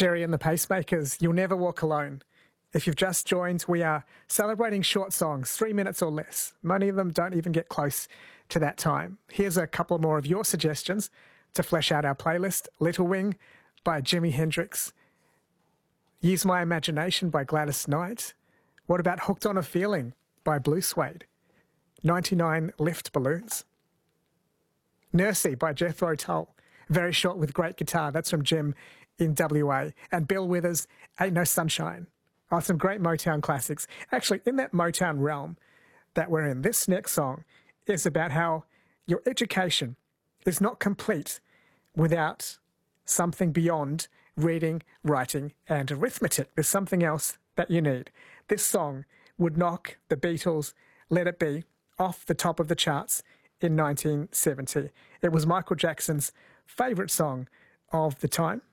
Jerry and the Pacemakers, You'll Never Walk Alone. If you've just joined, we are celebrating short songs, 3 minutes or less. Many of them don't even get close to that time. Here's a couple more of your suggestions to flesh out our playlist. Little Wing by Jimi Hendrix. Use My Imagination by Gladys Knight. What about Hooked on a Feeling by Blue Suede? 99 Lift Balloons. Nursey by Jethro Tull. Very short with great guitar. That's from Jim in WA. And Bill Withers, Ain't No Sunshine. Oh, some great Motown classics. Actually, in that Motown realm that we're in, this next song is about how your education is not complete without something beyond reading, writing, and arithmetic. There's something else that you need. This song would knock the Beatles' Let It Be off the top of the charts in 1970. It was Michael Jackson's favourite song of the time.